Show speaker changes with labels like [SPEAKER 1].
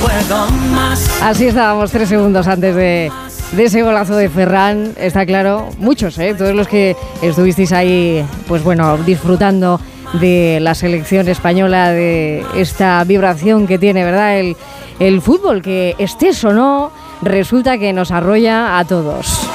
[SPEAKER 1] puedo más.
[SPEAKER 2] Así estábamos 3 segundos antes de ese golazo de Ferran. Está claro, muchos, todos los que estuvisteis ahí, pues bueno, disfrutando de la selección española, de esta vibración que tiene, ¿verdad? El fútbol, que estés o no, resulta que nos arrolla a todos.